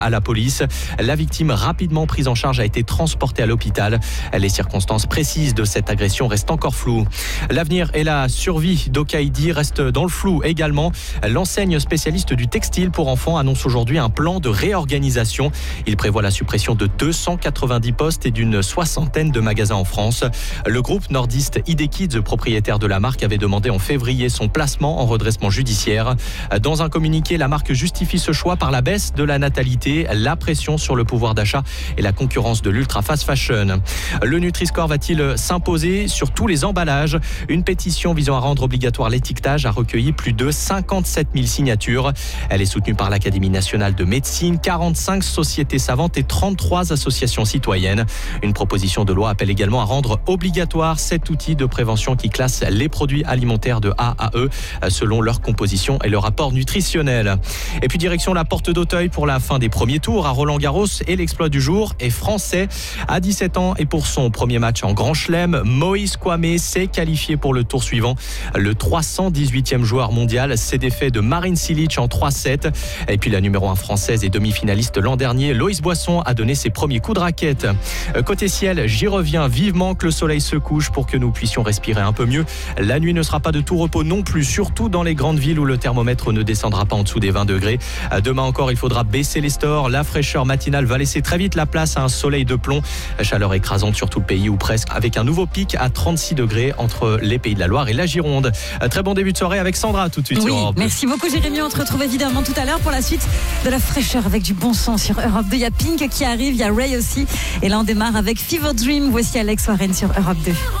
à la police. La victime, rapidement prise en charge, a été transportée à l'hôpital. Les circonstances précises de cette agression restent encore floues. L'avenir et la survie d'Okaidi restent dans le flou également. L'enseigne spécialiste du textile pour enfants annonce aujourd'hui un plan de réorganisation. Il prévoit la suppression de 290 postes et d'une soixantaine de magasins en France. Le groupe nordiste ID Kids, propriétaire de la marque, avait demandé en février son placement en redressement judiciaire. Dans un communiqué, la marque justifie ce choix par la baisse de la natalité, la pression sur le pouvoir d'achat et la concurrence de l'ultra fast fashion. Le Nutri-Score va-t-il s'imposer sur tous les emballages ? Une pétition visant à rendre obligatoire l'étiquetage a recueilli plus de 57 000 signatures. Elle est soutenue par l'Académie nationale de médecine, 45 sociétés savantes et 33 associations citoyennes. Une proposition de loi appelle également à rendre obligatoire cet outil de prévention qui classe les produits alimentaires de A à E selon leur composition et leur apport nutritionnel. Et puis direction la Porte d'Auteuil pour la fin des premiers tours à Roland-Garros, et l'exploit du jour est français. À 17 ans et pour son premier match en Grand Chelem, Moïse Kouamé s'est qualifié pour le tour suivant. Le 318e joueur mondial s'est défait de Marin Cilic en 3-7. Et puis la numéro 1 française et demi-finaliste l'an dernier, Loïs Boisson, a donné ses premiers coups de raquette. Côté ciel, j'y reviens, vivement que le soleil se couche pour que nous puissions respirer un peu mieux. La nuit ne sera pas de tout repos non plus, surtout dans les grandes villes où le thermomètre ne descendra pas en dessous des 20 degrés. Demain encore, il faudra baisser les stores. La fraîcheur matinale va laisser très vite la place à un soleil de plomb. Chaleur écrasante sur tout le pays ou presque, avec un nouveau pic à 36 degrés entre les Pays de la Loire et la Gironde. Très bon début de soirée avec Sandra tout de suite. Oui, sur Europe 2. Merci beaucoup Jérémy. On te retrouve évidemment tout à l'heure pour la suite de la fraîcheur avec du bon son sur Europe 2. Il y a Pink qui arrive, il y a Ray aussi. Et là on démarre avec Fever Dream. Voici Alex Warren sur Europe 2.